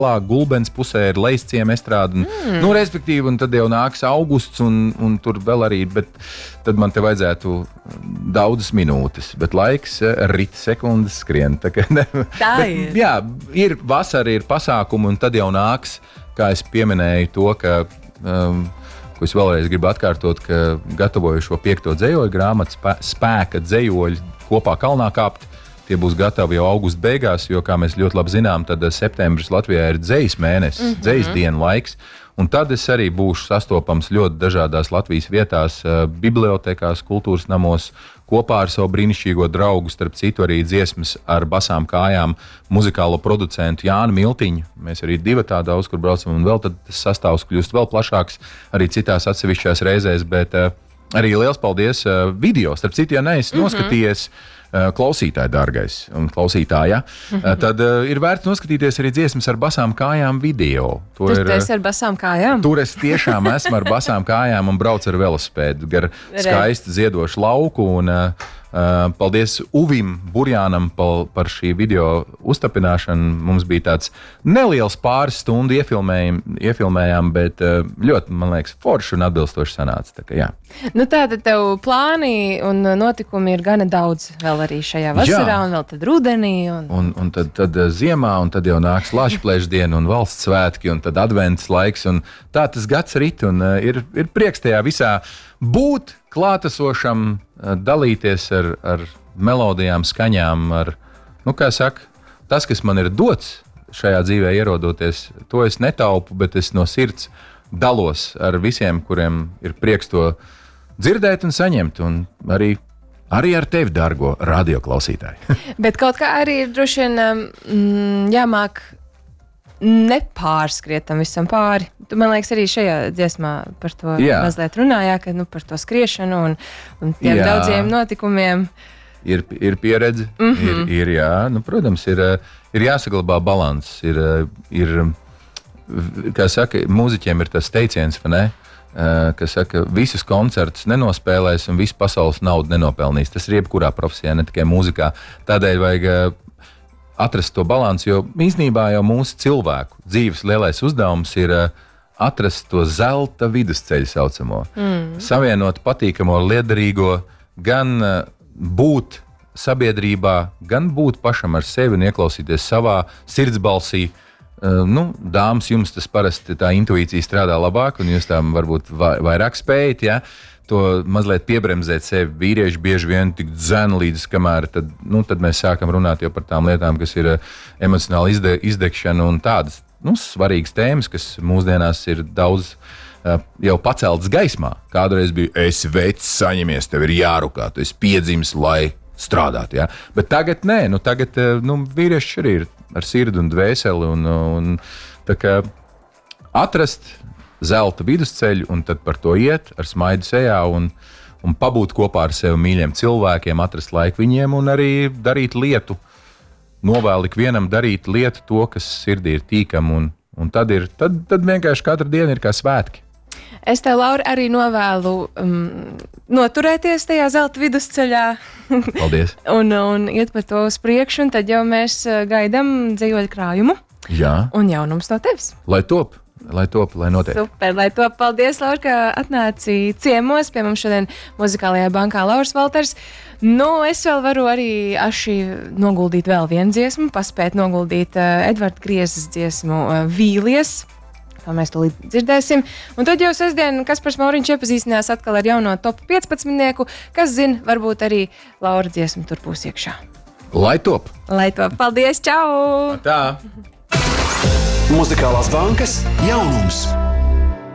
Gulbens pusē ir Leisciema estrāde. Nu, respektīvi, un tad jau nāks augusts, un tur vēl arī, bet tad man te vajadzētu daudzas minūtes, bet laiks rit sekundes skrien. Ir. Jā, ir vasara, ir pasākumi, un tad jau nāks, kā es pieminēju to, ka, ko es vēlreiz gribu atkārtot, ka gatavoju šo 5. dzejoļu grāmatu Spēka dzejoļi kopā kalnā kāpt. Tie būs gatavi jau augusta beigās, jo, kā mēs ļoti labi zinām, tad septembris Latvijā ir dzejas mēnesis, dzejas dienu laiks. Un tad es arī būšu sastopams ļoti dažādās Latvijas vietās, bibliotekās, kultūras namos, kopā ar savu brīnišķīgo draugu, starp citu arī dziesmas ar basām kājām, muzikālo producentu Jānu Miltiņu. Mēs arī divatā daudz kur braucam, un vēl tad tas sastāvs kļūst vēl plašāks arī citās atsevišķās reizēs, bet arī liels paldies video. Starp citu, ja neesi noskatījies, klausītāji, dārgais, un klausītāja, tad ir vērts noskatīties arī dziesmas ar basām kājām video. Tur esi ar basām kājām? Tur es tiešām esmu ar basām kājām un braucu ar velosipēdu gar skaistu ziedošu lauku. Un, paldies Uvim Burjānam par šī video uztapināšanu. Mums bija tāds neliels pāris stundu iefilmējām, bet ļoti, man liekas, forši un atbilstoši sanāca. Tā, jā. Nu tātad tev plāni un notikumi ir gana daudz vēl arī šajā vasarā, un vēl tad rudenī. Un tad ziemā, un tad jau nāks Lašplēšdiena un valsts svētki, un tad advents laiks, un tā tas gads rit, un ir prieks tajā visā būt klātesošam, dalīties ar melodijām, skaņām, nu, kā saka, tas, kas man ir dots šajā dzīvē ierodoties, to es netaupu, bet es no sirds dalos ar visiem, kuriem ir prieks to dzirdēt un saņemt, un arī ar tevi, dārgo radioklausītāji. Bet kaut kā arī ir droši vien jāmāk nepārskriet tam visam pāri. Tu, man liekas, arī šajā dziesmā par to mazliet runājā, ka par to skriešanu un tiem daudziem notikumiem. Ir pieredze, ir jā. Nu, protams, ir jāsaglabā balanss. Ir, kā saka, mūziķiem ir tas teiciens, vai ne? Kas saka, visus koncertus nenospēlēs un visu pasaules naudu nenopelnīs. Tas ir jebkurā profesijā, ne tikai mūzikā. Tādēļ vajag atrast to balansu, jo īstenībā jau mūsu cilvēku dzīves lielais uzdevums ir atrast to zelta vidusceļu saucamo. Savienot patīkamo ar liederīgo, gan būt sabiedrībā, gan būt pašam ar sevi un ieklausīties savā sirdsbalsī. Nu, dāmas, jums tas parasti tā intuīcija strādā labāk, un jūs tām varbūt vairāk spējat, ja? To mazliet piebremzēt sevi. Vīrieši bieži vien tik dzen līdz, kamēr tad mēs sākam runāt jau par tām lietām, kas ir emocionāli izdegšana un tādas svarīgas tēmas, kas mūsdienās ir daudz jau paceltas gaismā. Kādreiz bija, esi vecs, saņemies, tev ir jārukā, tu esi piedzimis, lai strādātu. Ja? Bet tagad nē, tagad vīrieši arī ir ar sirdi un dvēseli un tā kā atrast zelta vidusceļu, un tad par to iet ar smaidu sejā un pabūt kopā ar sevi mīļiem cilvēkiem, atrast laiku viņiem un arī darīt lietu. Novēlu ikvienam darīt lietu to, kas sirdī ir tīkam, un tad vienkārši katra diena ir kā svētki. Es tev, Laura, arī novēlu noturēties tajā zelta vidusceļā. Paldies. un iet par to uz priekšu, un tad jau mēs gaidām dzejoļu krājumu. Jā. Un jaunums no tevis. Lai top, lai notiek. Super, lai top. Paldies, Laura, ka atnāci ciemos pie mums šodien Muzikālajā bankā Lauris Valters. Nu, es vēl varu arī noguldīt vēl vienu dziesmu, paspēt noguldīt Edvarda Griezes dziesmu Vīlies. To mēs tūlīt dzirdēsim. Un tad jau sestdien Kaspars Mauriņš iepazīstinās atkal ar jauno top 15-nieku, kas zina, varbūt arī Laura dziesma tur būs iekšā. Lai top! Lai top! Paldies! Čau! Tā! Muzikālās bankas jaunums!